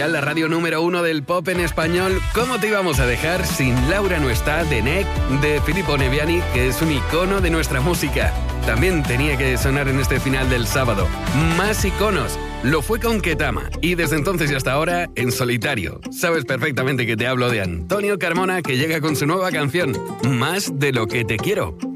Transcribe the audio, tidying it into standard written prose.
Mundial, la radio número 1 del pop en español. ¿Cómo te íbamos a dejar sin Laura no está, de Neck, de Filippo Neviani, que es un icono de nuestra música? También tenía que sonar en este final del sábado. Más iconos. Lo fue con Ketama y desde entonces y hasta ahora en solitario. Sabes perfectamente que te hablo de Antonio Carmona, que llega con su nueva canción, Más de lo que te quiero.